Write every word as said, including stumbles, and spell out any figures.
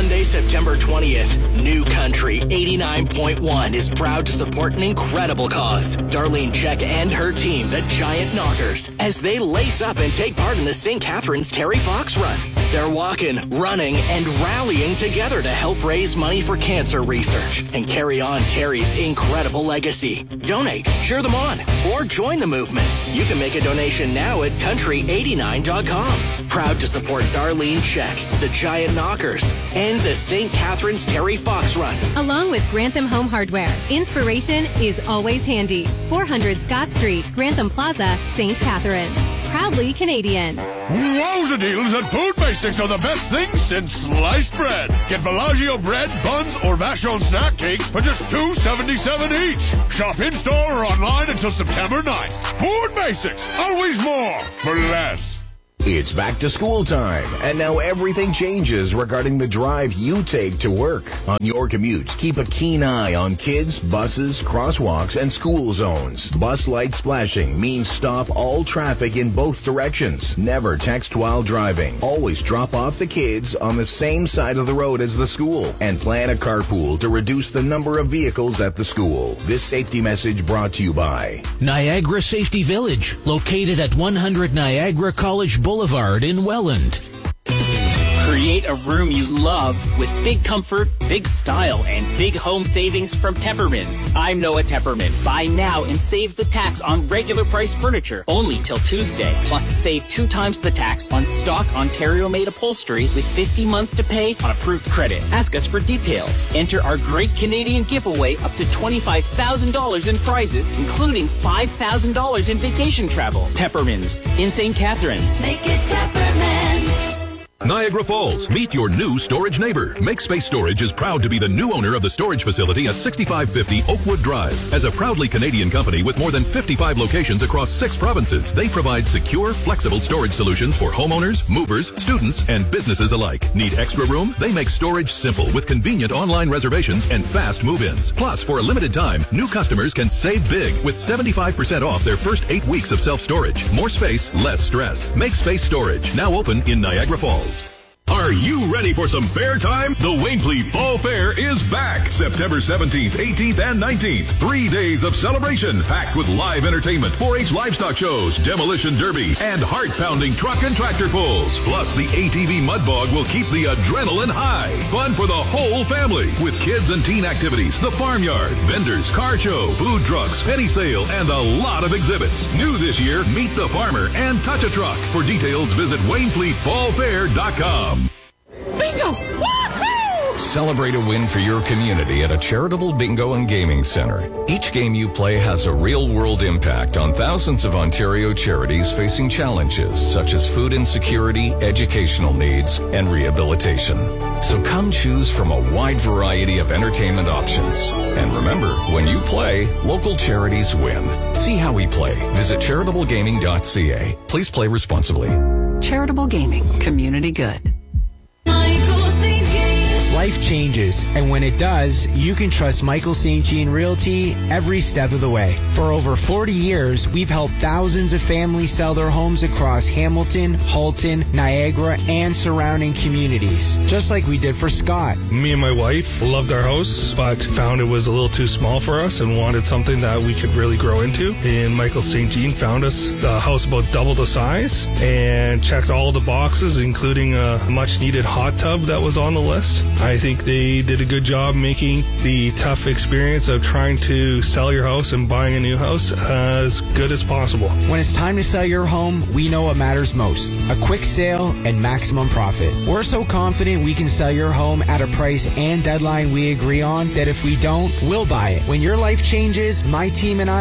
Sunday, September twentieth, New Country eighty-nine point one is proud to support an incredible cause. Darlene Check and her team, the Giant Knockers, as they lace up and take part in the Saint Catharines Terry Fox Run. They're walking, running, and rallying together to help raise money for cancer research and carry on Terry's incredible legacy. Donate, cheer them on, or join the movement. You can make a donation now at country eighty-nine dot com. Proud to support Darlene Check, the Giant Knockers, and the Saint Catharines Terry Fox Run. Along with Grantham Home Hardware, inspiration is always handy. four hundred Scott Street, Grantham Plaza, Saint Catharines. Proudly Canadian. Wowza deals at Food Basics are the best things since sliced bread. Get Bellagio bread, buns, or Vachon snack cakes for just two seventy-seven each. Shop in-store or online until September ninth. Food Basics, always more for less. It's back to school time, and now everything changes regarding the drive you take to work. On your commute, keep a keen eye on kids, buses, crosswalks, and school zones. Bus light flashing means stop all traffic in both directions. Never text while driving. Always drop off the kids on the same side of the road as the school, and plan a carpool to reduce the number of vehicles at the school. This safety message brought to you by Niagara Safety Village, located at one hundred Niagara College Boulevard in Welland. Create a room you love with big comfort, big style, and big home savings from Teppermans. I'm Noah Tepperman. Buy now and save the tax on regular price furniture only till Tuesday. Plus, save two times the tax on stock Ontario-made upholstery with fifty months to pay on approved credit. Ask us for details. Enter our great Canadian giveaway up to twenty-five thousand dollars in prizes, including five thousand dollars in vacation travel. Teppermans in Saint Catharines. Make it Teppermans. Niagara Falls, meet your new storage neighbor. MakeSpace Storage is proud to be the new owner of the storage facility at sixty-five fifty Oakwood Drive. As a proudly Canadian company with more than fifty-five locations across six provinces, they provide secure, flexible storage solutions for homeowners, movers, students, and businesses alike. Need extra room? They make storage simple with convenient online reservations and fast move-ins. Plus, for a limited time, new customers can save big with seventy-five percent off their first eight weeks of self-storage. More space, less stress. MakeSpace Storage, now open in Niagara Falls. Are you ready for some fair time? The Wainfleet Fall Fair is back September seventeenth, eighteenth, and nineteenth. Three days of celebration packed with live entertainment, four H livestock shows, demolition derby, and heart-pounding truck and tractor pulls. Plus, the A T V Mud Bog will keep the adrenaline high. Fun for the whole family with kids and teen activities, the farmyard, vendors, car show, food trucks, penny sale, and a lot of exhibits. New this year, Meet the Farmer and Touch a Truck. For details, visit wainfleet fall fair dot com. Bingo! Woohoo! Celebrate a win for your community at a charitable bingo and gaming center. Each game you play has a real-world impact on thousands of Ontario charities facing challenges such as food insecurity, educational needs, and rehabilitation. So come choose from a wide variety of entertainment options. And remember, when you play, local charities win. See how we play. Visit charitable gaming dot c a. Please play responsibly. Charitable Gaming. Community good. Life changes, and when it does, you can trust Michael Saint Jean Realty every step of the way. For over forty years, we've helped thousands of families sell their homes across Hamilton, Halton, Niagara, and surrounding communities, just like we did for Scott. Me and my wife loved our house, but found it was a little too small for us and wanted something that we could really grow into. And Michael Saint Jean found us a house about double the size and checked all the boxes, including a much-needed hot tub that was on the list. I think they did a good job making the tough experience of trying to sell your house and buying a new house as good as possible. When it's time to sell your home, we know what matters most. A quick sale and maximum profit. We're so confident we can sell your home at a price and deadline we agree on that if we don't, we'll buy it. When your life changes, my team and I